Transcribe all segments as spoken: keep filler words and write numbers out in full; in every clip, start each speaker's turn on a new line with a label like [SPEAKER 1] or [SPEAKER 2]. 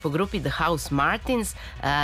[SPEAKER 1] po grupi The House Martins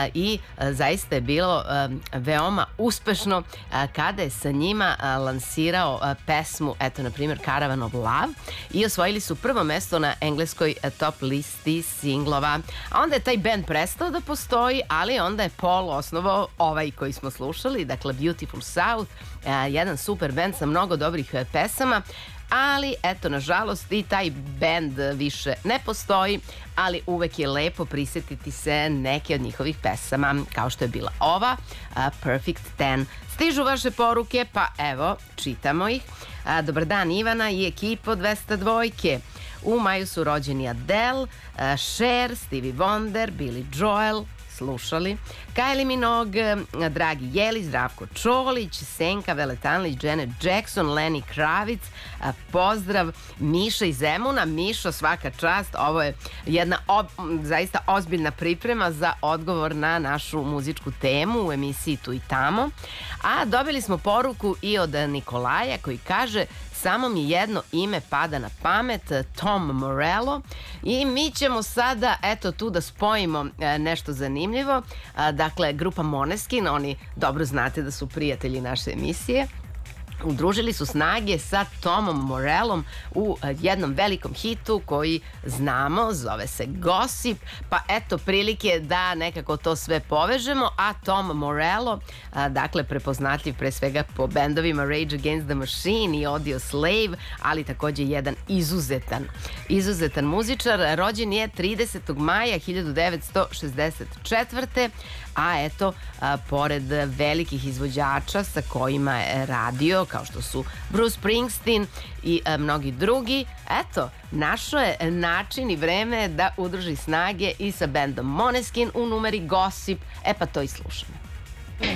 [SPEAKER 1] i zaista je bilo veoma uspešno kada je sa njima lansirao pesmu, eto na primjer Caravan of Love, i osvojili su prvo mesto na engleskoj top listi singlova. A onda je taj band prestao da postoji, ali onda je Paul osnovao ovaj koji smo slušali, dakle Beautiful South, jedan super band sa mnogo dobrih pesama. Ali, eto, nažalost, i taj band više ne postoji, ali uvek je lepo prisetiti se neke od njihovih pesama, kao što je bila ova, uh, Perfect Ten. Stižu vaše poruke, pa evo, čitamo ih. Uh, dobar dan, Ivana i ekipa dvesta dvojke. U maju su rođeni Adele, uh, Cher, Stevie Wonder, Billy Joel, slušali, Kylie Minogue, Dragi Jeli, Zdravko Čolić, Senka Veletanlić, Janet Jackson, Lenny Kravic, pozdrav Miša iz Zemuna. Mišo, svaka čast, ovo je jedna ob, zaista ozbiljna priprema za odgovor na našu muzičku temu u emisiji Tu i tamo. A dobili smo poruku i od Nikolaja koji kaže: samo mi jedno ime pada na pamet, Tom Morello, i mi ćemo sada eto tu da spojimo nešto zanimljivo. Dakle, grupa Måneskin, oni dobro znate da su prijatelji naše emisije, udružili su snage sa Tomom Morellom u jednom velikom hitu koji znamo, zove se Gossip, pa eto prilike da nekako to sve povežemo. A Tom Morello, dakle prepoznatljiv pre svega po bendovima Rage Against the Machine i Audio Slave, ali takođe jedan izuzetan izuzetan muzičar, rođen je tridesetog maja hiljadu devetsto šezdeset četvrte a eto, a, pored velikih izvođača sa kojima je radio, kao što su Bruce Springsteen i a, mnogi drugi, eto, našao je način i vreme da udruži snage i sa bendom Måneskin u numeri Gossip. E pa to i slušamo.